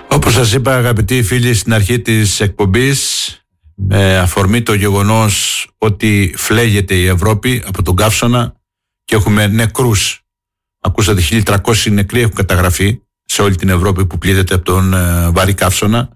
Όπως σας είπα, αγαπητοί φίλοι, στην αρχή της εκπομπής, με αφορμή το γεγονός ότι φλέγεται η Ευρώπη από τον καύσωνα και έχουμε νεκρούς. Ακούσατε, 1.300 νεκροί έχουν καταγραφεί σε όλη την Ευρώπη που πλήττεται από τον βαρύ καύσωνα.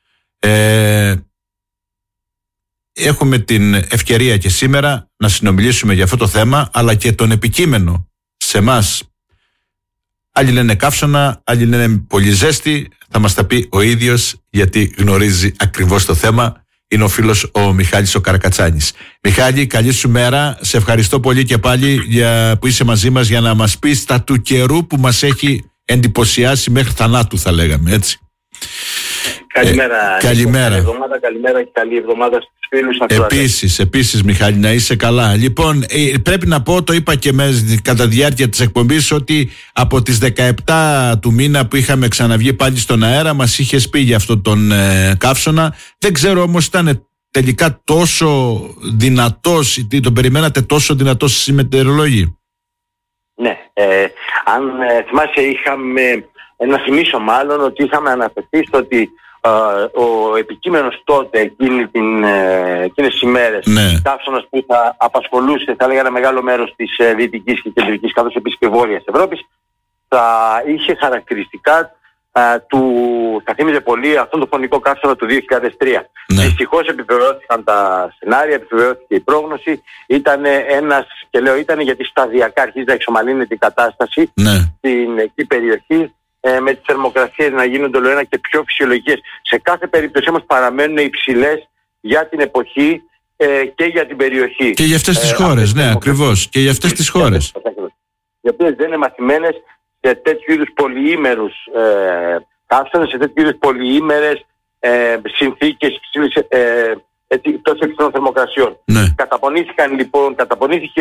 Έχουμε την ευκαιρία και σήμερα να συνομιλήσουμε για αυτό το θέμα, αλλά και τον επικείμενο σε εμάς. Άλλοι λένε καύσωνα, άλλοι λένε πολύ ζέστη. Θα μας τα πει ο ίδιος, γιατί γνωρίζει ακριβώς το θέμα. Είναι ο φίλος ο Μιχάλης ο Καρακατσάνης. Μιχάλη, καλή σου μέρα. Σε ευχαριστώ πολύ και πάλι που είσαι μαζί μας για να μας πεις τα του καιρού που μας έχει εντυπωσιάσει μέχρι θανάτου, θα λέγαμε, έτσι. Καλημέρα. Καλημέρα. Καλημέρα και καλή εβδομάδα στους φίλους. Επίσης Μιχάλη, να είσαι καλά. Λοιπόν, πρέπει να πω, το είπα και κατά τη διάρκεια της εκπομπής, ότι από τις 17 του μήνα που είχαμε ξαναβγεί πάλι στον αέρα, μας είχες πει για αυτόν τον καύσωνα. Δεν ξέρω όμως, ήταν τελικά τόσο δυνατός, τον περιμένατε τόσο δυνατός στις μετεωρολόγοι? Ναι, αν θυμάσαι, να θυμίσω μάλλον ότι είχαμε αναφερθεί στο ότι ο επικείμενος τότε εκείνες τις ημέρες, καύσωνας που θα απασχολούσε, θα λέγανε, μεγάλο μέρος της δυτικής και κεντρικής, καθώς επίσης και βόρειας Ευρώπης, θα είχε χαρακτηριστικά θα θύμιζε πολύ αυτόν τον φωνικό καύσωνα του 2003. Ναι. Δυστυχώς επιβεβαιώθηκαν τα σενάρια, επιβεβαιώθηκε η πρόγνωση. Ήταν γιατί σταδιακά αρχίζει να εξομαλύνεται η κατάσταση στην εκεί περιοχή, με τις θερμοκρασίες να γίνονται ολοένα και πιο φυσιολογικές. Σε κάθε περίπτωση όμως παραμένουν υψηλές για την εποχή και για την περιοχή. Και για αυτές τις χώρες, ναι, ακριβώς. Και για αυτές τις χώρες. Οι οποίες δεν είναι μαθημένες σε τέτοιου είδους πολυήμερους καύσωνες, σε τέτοιου είδους πολυήμερες συνθήκες τόσο υψηλών θερμοκρασιών. Ναι. Καταπονήθηκε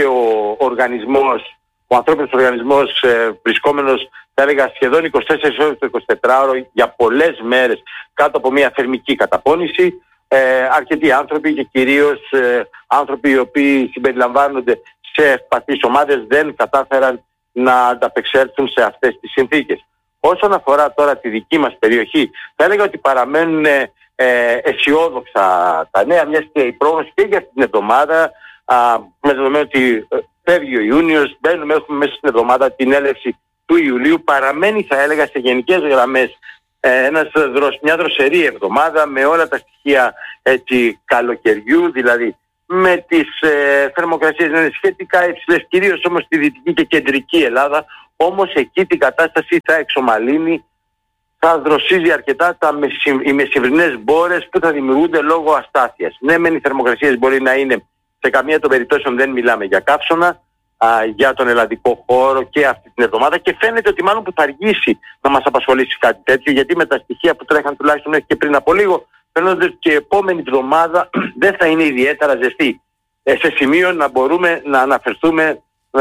ο ανθρώπινος οργανισμός, βρισκόμενος, θα έλεγα, σχεδόν 24 ώρες το 24ωρο για πολλές μέρες κάτω από μια θερμική καταπώνηση. Αρκετοί άνθρωποι και κυρίως άνθρωποι οι οποίοι συμπεριλαμβάνονται σε ευπαθείς ομάδες δεν κατάφεραν να ανταπεξέλθουν σε αυτές τις συνθήκες. Όσον αφορά τώρα τη δική μας περιοχή, θα έλεγα ότι παραμένουν αισιόδοξα τα νέα, μιας και η πρόγνωση και για την εβδομάδα, με δεδομένο ότι φεύγει ο Ιούνιος, έχουμε μέσα στην εβδομάδα την έλευση του Ιουλίου, παραμένει, θα έλεγα, σε γενικές γραμμές μια δροσερή εβδομάδα με όλα τα στοιχεία καλοκαιριού, δηλαδή με τις θερμοκρασίες να είναι σχετικά υψηλές, κυρίως όμως στη δυτική και κεντρική Ελλάδα. Όμως εκεί την κατάσταση θα εξομαλύνει, θα δροσίζει αρκετά οι μεσημβρινές μπόρες που θα δημιουργούνται λόγω αστάθειας. Ναι, μεν οι θερμοκρασίες μπορεί να είναι, σε καμία των περιπτώσεων δεν μιλάμε για καύσωνα, για τον ελλαδικό χώρο και αυτή την εβδομάδα, και φαίνεται ότι μάλλον που θα αργήσει να μας απασχολήσει κάτι τέτοιο, γιατί με τα στοιχεία που τρέχαν τουλάχιστον μέχρι και πριν από λίγο, φαίνεται ότι και η επόμενη εβδομάδα δεν θα είναι ιδιαίτερα ζεστή, σε σημείο να μπορούμε να αναφερθούμε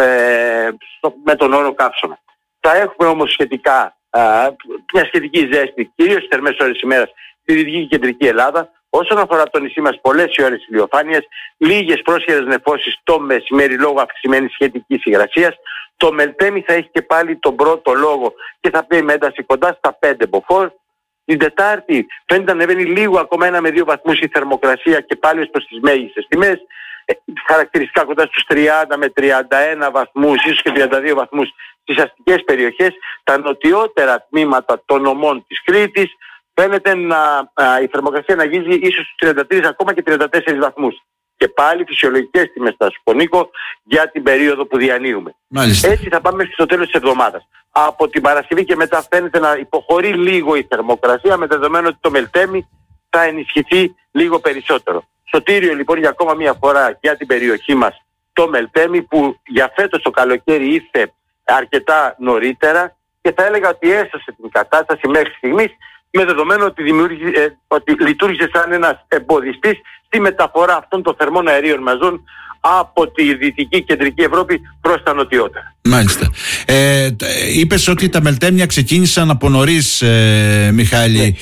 με τον όρο καύσωνα. Θα έχουμε όμως μια σχετική ζέστη, κυρίως στις θερμές ώρες ημέρας, στη δυτική και κεντρική Ελλάδα. Όσον αφορά το νησί μας, πολλές οι ώρες ηλιοφάνειας, λίγες πρόσχερες νεφώσεις το μεσημέρι λόγω αυξημένης σχετικής υγρασίας. Το Μελτέμι θα έχει και πάλι τον πρώτο λόγο και θα πει με ένταση κοντά στα 5 μποφόρ. Την Τετάρτη φαίνεται να ανεβαίνει λίγο, ακόμα 1 με 2 βαθμούς η θερμοκρασία και πάλι ως προς τις μέγιστες τιμές. Χαρακτηριστικά κοντά στους 30 με 31 βαθμούς, ίσως και 32 βαθμούς στις αστικές περιοχές. Τα νοτιότερα τμήματα των νομών της Κρήτης φαίνεται η θερμοκρασία να αγγίζει ίσως στους 33 ακόμα και 34 βαθμούς. Και πάλι φυσιολογικές τιμές, θα σου πω, Νίκο, για την περίοδο που διανύουμε. Μάλιστα. Έτσι θα πάμε στο τέλος της εβδομάδας. Από την Παρασκευή και μετά φαίνεται να υποχωρεί λίγο η θερμοκρασία, με δεδομένο ότι το Μελτέμι θα ενισχυθεί λίγο περισσότερο. Σωτήριο λοιπόν για ακόμα μια φορά για την περιοχή μας το Μελτέμι, που για φέτος το καλοκαίρι ήρθε αρκετά νωρίτερα και θα έλεγα ότι έσωσε την κατάσταση μέχρι στιγμής, με δεδομένο ότι λειτουργήσε σαν ένας εμποδιστής στη μεταφορά αυτών των θερμών αερίων μαζών από τη δυτική κεντρική Ευρώπη προς τα νοτιότερα. Μάλιστα. Είπες ότι τα μελτέμια ξεκίνησαν από νωρίς, Μιχάλη.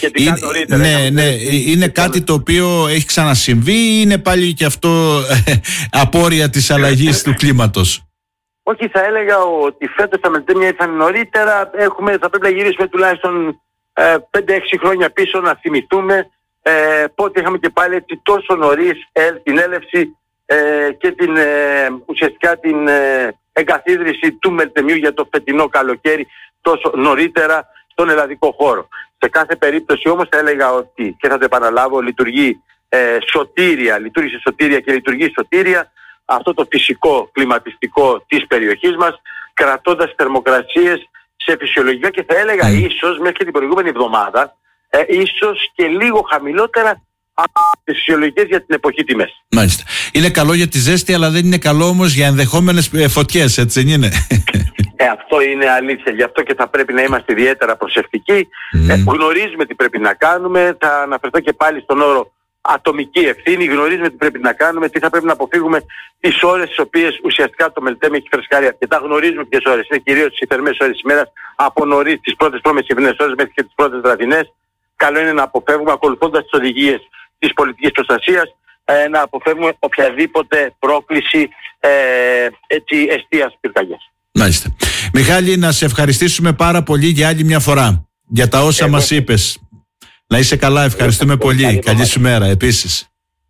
Είναι κάτι το οποίο έχει ξανασυμβεί ή είναι πάλι και αυτό απόρρια της αλλαγής του κλίματος? Όχι, θα έλεγα ότι φέτος τα μελτέμια ήρθαν νωρίτερα. Θα πρέπει να γυρίσουμε τουλάχιστον 5-6 χρόνια πίσω να θυμηθούμε πότε είχαμε και πάλι έτσι τόσο νωρίς την έλευση και ουσιαστικά την εγκαθίδρυση του Μελτεμιού για το φετινό καλοκαίρι τόσο νωρίτερα στον ελλαδικό χώρο. Σε κάθε περίπτωση όμως θα έλεγα ότι, και θα το επαναλάβω, λειτουργήσε σωτήρια και λειτουργεί σωτήρια αυτό το φυσικό κλιματιστικό της περιοχής μας, κρατώντας θερμοκρασίες σε φυσιολογικά και θα έλεγα ίσως μέχρι και την προηγούμενη εβδομάδα ίσως και λίγο χαμηλότερα από τις φυσιολογικές για την εποχή τιμές. Μάλιστα. Είναι καλό για τη ζέστη, αλλά δεν είναι καλό όμως για ενδεχόμενες φωτιές, έτσι δεν είναι? Αυτό είναι αλήθεια. Γι' αυτό και θα πρέπει να είμαστε ιδιαίτερα προσεκτικοί. Γνωρίζουμε τι πρέπει να κάνουμε. Θα αναφερθώ και πάλι στον όρο ατομική ευθύνη. Γνωρίζουμε τι πρέπει να κάνουμε, τι θα πρέπει να αποφύγουμε τις ώρες τις οποίες ουσιαστικά το Μελτέμι έχει φρεσκάρει αρκετά. Γνωρίζουμε ποιες ώρες είναι, κυρίως τις θερμές ώρες της ημέρας, από νωρίς τις πρώτες προμεσημβρινές ώρες μέχρι και τις πρώτες βραδινές. Καλό είναι να αποφεύγουμε, ακολουθώντας τις οδηγίες της πολιτικής προστασίας, να αποφεύγουμε οποιαδήποτε πρόκληση εστίας πυρκαγιάς. Μάλιστα. Μιχάλη, να σε ευχαριστήσουμε πάρα πολύ για άλλη μια φορά για τα όσα μας είπες. Να είσαι καλά, ευχαριστούμε πολύ. Καλή σου μέρα επίσης.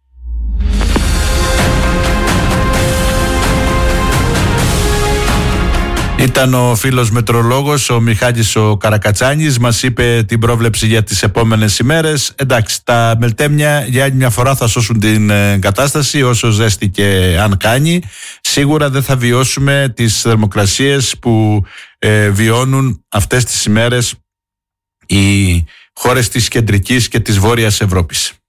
Ήταν ο φίλος μετρολόγος, ο Μιχάλης ο Καρακατσάνης, μας είπε την πρόβλεψη για τις επόμενες ημέρες. Εντάξει, τα μελτέμια για άλλη μια φορά θα σώσουν την κατάσταση, όσο ζέστη και αν κάνει. Σίγουρα δεν θα βιώσουμε τις θερμοκρασίες που βιώνουν αυτές τις ημέρες οι χώρες της κεντρικής και της βόρειας Ευρώπης.